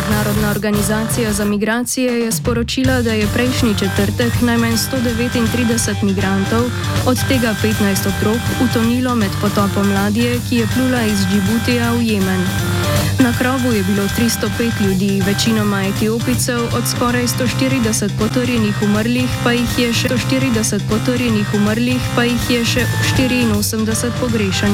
Mednarodna organizacija za migracije je sporočila, da je prejšnji četrtek najmanj 139 migrantov, od tega 15 otrok, utonilo med potopom ladje, ki je plula iz Džibutija v Jemen. Na krovu je bilo 305 ljudi, večinoma Etiopijcev, od skoraj 140 potrjenih umrlih pa jih je še 84 pogrešanih.